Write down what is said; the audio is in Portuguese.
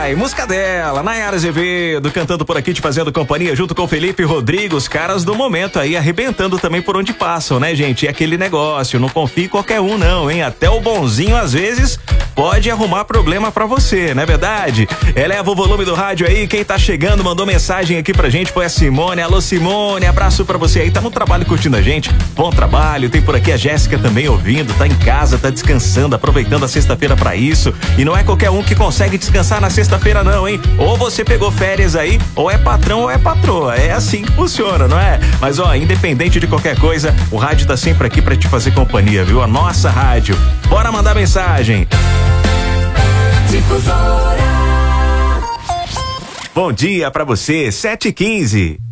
vai, música dela, Nayara Azevedo, cantando por aqui, te fazendo companhia junto com o Felipe e Rodrigo, os caras do momento aí, arrebentando também por onde passam, né, gente? E aquele negócio, não confie em qualquer um não, hein? Até o bonzinho, às vezes, pode arrumar problema pra você, não é verdade? Eleva o volume do rádio aí, quem tá chegando, mandou mensagem aqui pra gente, foi a Simone. Alô, Simone, abraço pra você aí, tá no trabalho curtindo a gente, bom trabalho. Tem por aqui a Jéssica também ouvindo, tá em casa, tá descansando, aproveitando a sexta-feira pra isso. E não é qualquer um que consegue descansar na sexta-feira não, hein? Ou você pegou férias aí, ou é patrão ou é patroa, é assim que funciona, não é? Mas ó, independente de qualquer coisa, o rádio tá sempre aqui pra te fazer companhia, viu? A nossa rádio. Bora mandar mensagem. Difusora. Bom dia pra você, 7h15.